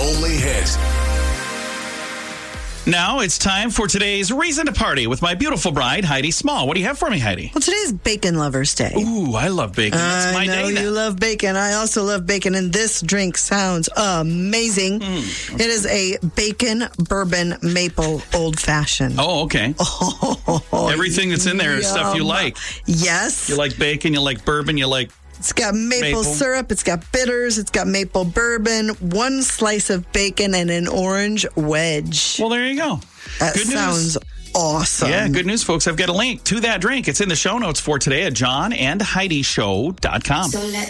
only hit. Now it's time for today's Reason to Party with my beautiful bride, Heidi Small. What do you have for me, Heidi? Well, today's Bacon Lovers Day. Ooh, I love bacon. It's my I know day now. you love bacon. I also love bacon, and this drink sounds amazing. It is a bacon bourbon maple old fashioned. Oh, okay. Everything that's in there is stuff you like. Yes. You like bacon, you like bourbon, you like... It's got maple syrup, it's got bitters, it's got maple bourbon, one slice of bacon, and an orange wedge. Well, there you go. That Good news. sounds awesome. Yeah, good news, folks. I've got a link to that drink. It's in the show notes for today at johnandheidishow.com. So let